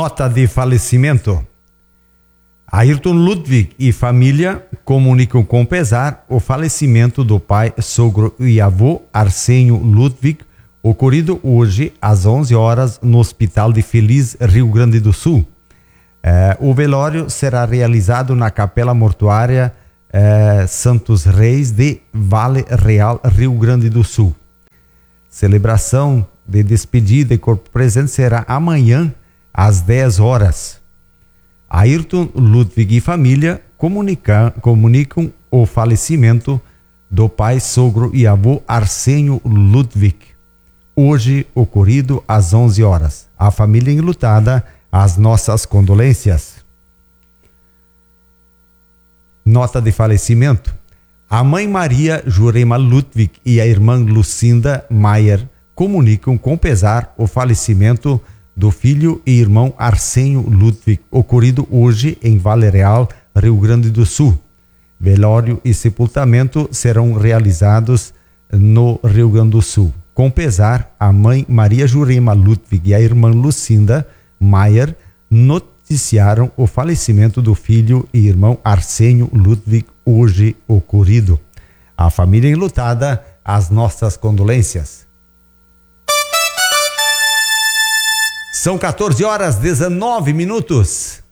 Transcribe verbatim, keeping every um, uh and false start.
Nota de falecimento. Ayrton Ludwig e família comunicam com pesar o falecimento do pai, sogro e avô Arsênio Ludwig, ocorrido hoje às onze horas no Hospital de Feliz, Rio Grande do Sul. Eh, o velório será realizado na Capela Mortuária eh, Santos Reis de Vale Real, Rio Grande do Sul. Celebração de despedida e corpo presente será amanhã às dez horas. Ayrton Ludwig e família comunica, comunicam o falecimento do pai, sogro e avô Arsênio Ludwig, hoje ocorrido às onze horas. A família enlutada, as nossas condolências. Nota de falecimento. A mãe Maria Jurema Ludwig e a irmã Lucinda Maier comunicam com pesar o falecimento do filho e irmão Arsênio Ludwig, ocorrido hoje em Vale Real, Rio Grande do Sul. Velório e sepultamento serão realizados no Rio Grande do Sul. Com pesar, a mãe Maria Jurema Ludwig e a irmã Lucinda Maier noticiaram o falecimento do filho e irmão Arsênio Ludwig, hoje ocorrido. A família enlutada, as nossas condolências. São quatorze horas, dezenove minutos.